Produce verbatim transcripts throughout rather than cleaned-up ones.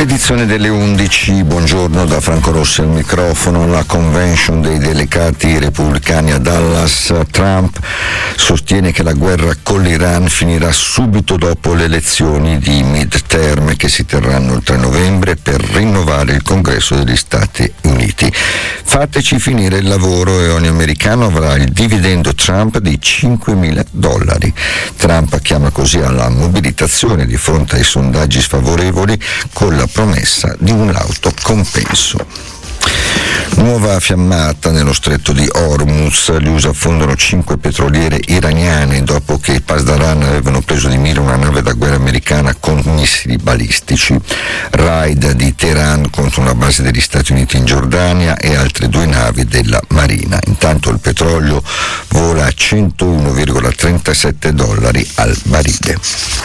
Edizione delle undici, buongiorno da Franco Rossi al microfono. La convention dei delegati repubblicani a Dallas. Trump sostiene che la guerra con l'Iran finirà subito dopo le elezioni di midterm che si terranno il tre novembre per rinnovare il Congresso degli Stati Uniti. Fateci finire il lavoro e ogni americano avrà il dividendo Trump di cinquemila dollari. Trump chiama così alla mobilitazione di fronte ai sondaggi sfavorevoli con la promessa di un lauto compenso. Nuova fiammata nello stretto di Hormuz. Gli U S A affondano cinque petroliere iraniane dopo che i Pasdaran avevano preso di mira una nave da guerra americana con missili balistici. Raid di Teheran contro una base degli Stati Uniti in Giordania e altre due navi della Marina. Intanto il petrolio vola a centouno virgola trentasette dollari al barile.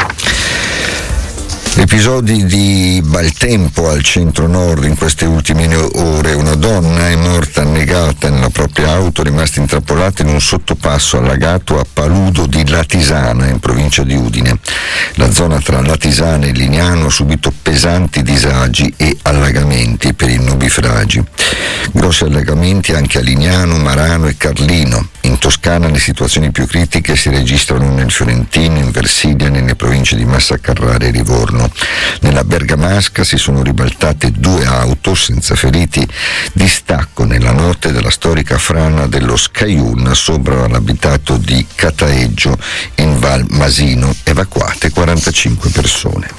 Episodi di maltempo al centro-nord in queste ultime ore. Una donna è morta annegata nella propria auto, rimasta intrappolata in un sottopasso allagato a Paludo di Latisana, in provincia di Udine. La zona tra Latisana e Lignano ha subito pesanti disagi e allagamenti per i nubifragi. Grossi allagamenti anche a Lignano, Marano e Carlino. In Toscana le situazioni più critiche si registrano nel Fiorentino, in Versilia, nelle province di Massa Carrara e Livorno. Nella Bergamasca si sono ribaltate due auto senza feriti. Distacco nella notte della storica frana dello Scaiun sopra l'abitato di Cataeggio in Val Masino, evacuate quarantacinque persone.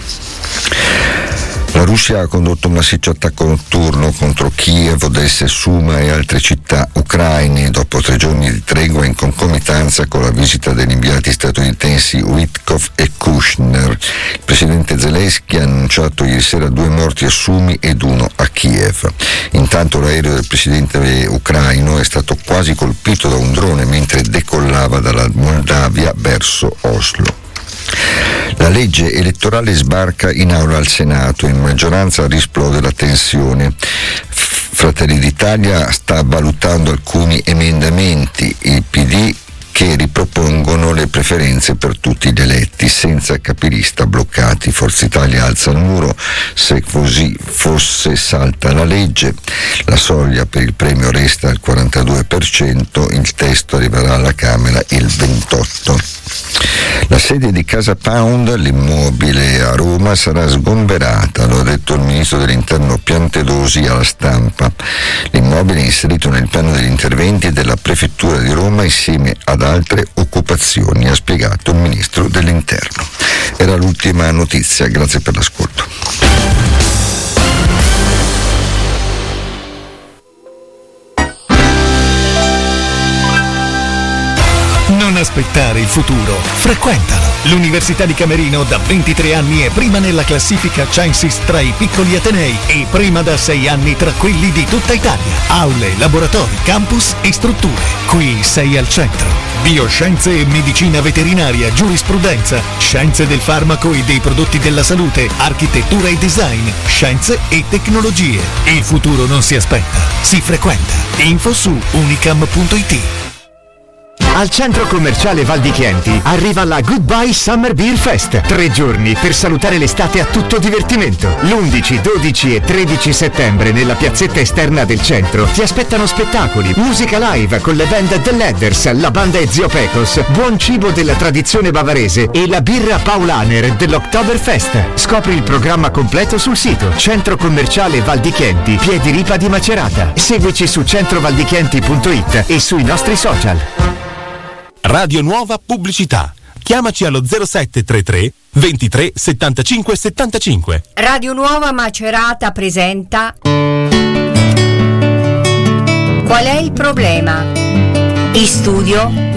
La Russia ha condotto un massiccio attacco notturno contro Kiev, Odessa e Suma e altre città ucraine dopo tre giorni di tregua in concomitanza con la visita degli inviati statunitensi Witkoff e Kushner. Il presidente Zelensky ha annunciato ieri sera due morti a Sumi ed uno a Kiev. Intanto l'aereo del presidente ucraino è stato quasi colpito da un drone mentre decollava dalla Moldavia verso Oslo. La legge elettorale sbarca in aula al Senato, in maggioranza risplode la tensione. Fratelli d'Italia sta valutando alcuni emendamenti, il P D che ripropongono le preferenze per tutti gli eletti senza capilista bloccati. Forza Italia alza il muro, se così fosse salta la legge. La soglia per il premio resta al quarantadue per cento, il testo arriverà alla Camera il ventotto per cento. La sede di Casa Pound, l'immobile a Roma, sarà sgomberata, lo ha detto il ministro dell'Interno Piantedosi alla stampa. L'immobile è inserito nel piano degli interventi della Prefettura di Roma insieme ad altre occupazioni, ha spiegato il ministro dell'Interno. Era l'ultima notizia, grazie per l'ascolto. Non aspettare il futuro, frequentalo. L'Università di Camerino da ventitré anni è prima nella classifica Censis tra i piccoli atenei e prima da sei anni tra quelli di tutta Italia. Aule, laboratori, campus e strutture. Qui sei al centro. Bioscienze e medicina veterinaria, giurisprudenza, scienze del farmaco e dei prodotti della salute, architettura e design, scienze e tecnologie. Il futuro non si aspetta, si frequenta. Info su unicam punto it. Al centro commerciale Val di Chienti arriva la Goodbye Summer Beer Fest. Tre giorni per salutare l'estate a tutto divertimento. l'undici, dodici e tredici settembre nella piazzetta esterna del centro ti aspettano spettacoli, musica live con le band The Ladders, la banda e Zio Pecos, buon cibo della tradizione bavarese e la birra Paulaner dell'Oktoberfest. Scopri il programma completo sul sito Centro Commerciale Val di Chienti, Piedi Ripa di Macerata. Seguici su centrovaldichienti punto it e sui nostri social. Radio Nuova Pubblicità. Chiamaci allo zero sette tre tre ventitré settantacinque settantacinque. Radio Nuova Macerata presenta Qual è il problema? In studio